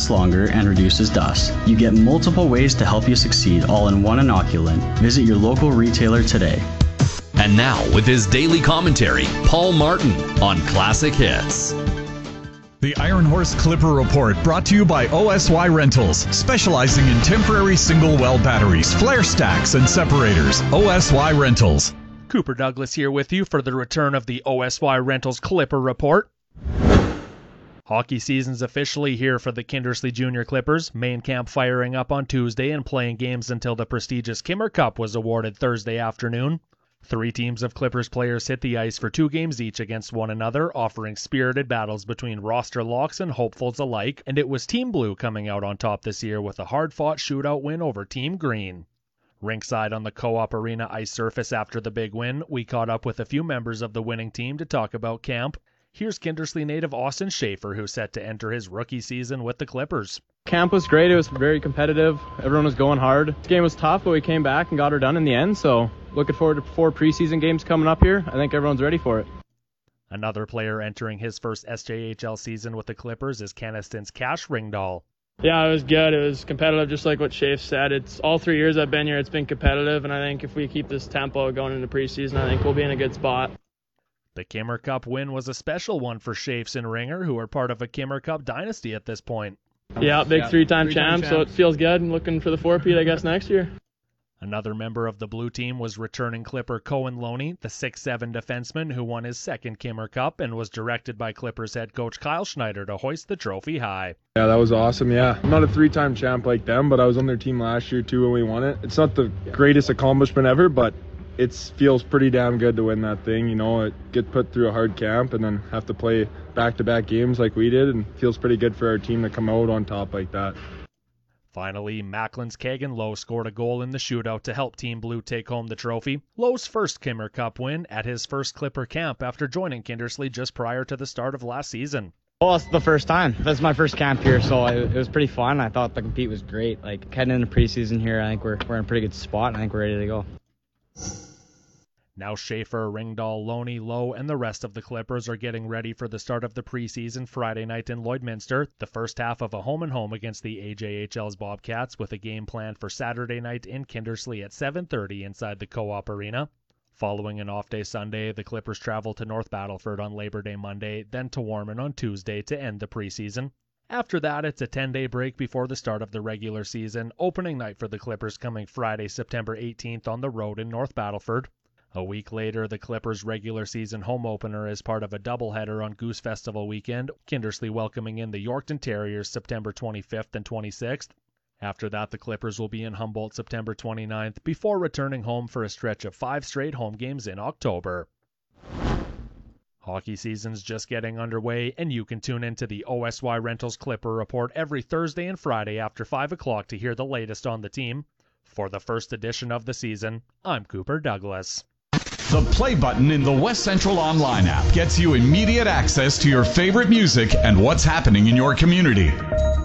lasts longer and reduces dust. You get multiple ways to help you succeed, all in one inoculant. Visit your local retailer today. And now, with his daily commentary, Paul Martin on Classic Hits. The Iron Horse Clipper Report brought to you by OSY Rentals, specializing in temporary single well batteries, flare stacks, and separators. OSY Rentals. Cooper Douglas here with you for the return of the OSY Rentals Clipper Report. Hockey season's officially here for the Kindersley Junior Clippers. Main camp firing up on Tuesday and playing games until the prestigious Kimmer Cup was awarded Thursday afternoon. 3 teams of Clippers players hit the ice for 2 games each against one another, offering spirited battles between roster locks and hopefuls alike, and it was Team Blue coming out on top this year with a hard-fought shootout win over Team Green. Rinkside on the Co-op Arena ice surface after the big win, we caught up with a few members of the winning team to talk about camp. Here's Kindersley native Austin Schaefer, who's set to enter his rookie season with the Clippers. Camp was great. It was very competitive. Everyone was going hard. This game was tough, but we came back and got her done in the end. So looking forward to 4 preseason games coming up here. I think everyone's ready for it. Another player entering his first SJHL season with the Clippers is Keniston's Cash Ringdahl. Yeah, it was good. It was competitive, just like what Shafe said. It's all 3 years I've been here, it's been competitive, and I think if we keep this tempo going into preseason, I think we'll be in a good spot. The Kimmer Cup win was a special one for Shafes and Ringer, who are part of a Kimmer Cup dynasty at this point. Yeah, big 3-time champ, so it feels good. I'm looking for the 4-peat, I guess, next year. Another member of the blue team was returning Clipper Cohen Loney, the 6'7" defenseman who won his second Kimmer Cup and was directed by Clippers head coach Kyle Schneider to hoist the trophy high. Yeah, that was awesome, yeah. I'm not a 3-time champ like them, but I was on their team last year too when we won it. It's not the greatest accomplishment ever, but it feels pretty damn good to win that thing. You know, get put through a hard camp and then have to play back-to-back games like we did, and feels pretty good for our team to come out on top like that. Finally, Macklin's Kagan Lowe scored a goal in the shootout to help Team Blue take home the trophy. Lowe's first Kimmer Cup win at his first Clipper camp after joining Kindersley just prior to the start of last season. Well, it's the first time. This is my first camp here, so it was pretty fun. I thought the compete was great. Like, heading into preseason here, I think we're in a pretty good spot, and I think we're ready to go. Now Schaefer, Ringdahl, Loney, Lowe, and the rest of the Clippers are getting ready for the start of the preseason Friday night in Lloydminster, the first half of a home-and-home against the AJHL's Bobcats, with a game planned for Saturday night in Kindersley at 7:30 inside the Co-op Arena. Following an off-day Sunday, the Clippers travel to North Battleford on Labor Day Monday, then to Warman on Tuesday to end the preseason. After that, it's a 10-day break before the start of the regular season, opening night for the Clippers coming Friday, September 18th on the road in North Battleford. A week later, the Clippers' regular season home opener is part of a doubleheader on Goose Festival weekend, Kindersley welcoming in the Yorkton Terriers September 25th and 26th. After that, the Clippers will be in Humboldt September 29th, before returning home for a stretch of 5 straight home games in October. Hockey season's just getting underway, and you can tune into the OSY Rentals Clipper Report every Thursday and Friday after 5 o'clock to hear the latest on the team. For the first edition of the season, I'm Cooper Douglas. The play button in the West Central Online app gets you immediate access to your favorite music and what's happening in your community.